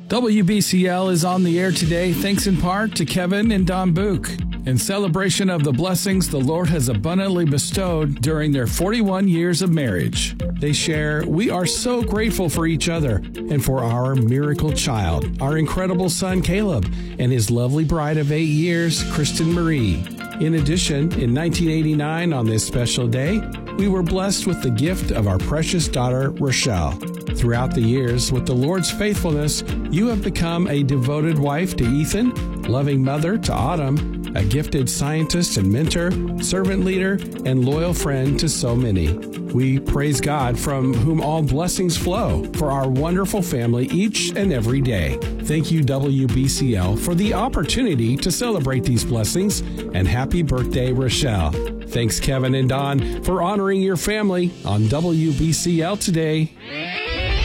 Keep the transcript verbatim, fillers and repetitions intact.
W B C L is on the air today thanks in part to Kevin and Don Book, in celebration of the blessings the Lord has abundantly bestowed during their forty-one years of marriage. They share, "We are so grateful for each other and for our miracle child, our incredible son Caleb, and his lovely bride of eight years, Kristen Marie." In addition, in nineteen eighty-nine, on this special day, we were blessed with the gift of our precious daughter, Rochelle. Throughout the years, with the Lord's faithfulness, you have become a devoted wife to Ethan, loving mother to Autumn, a gifted scientist and mentor, servant leader, and loyal friend to so many. We praise God, from whom all blessings flow, for our wonderful family each and every day. Thank you, W B C L, for the opportunity to celebrate these blessings, and happy birthday, Rochelle. Thanks, Kevin and Don, for honoring your family on W B C L today.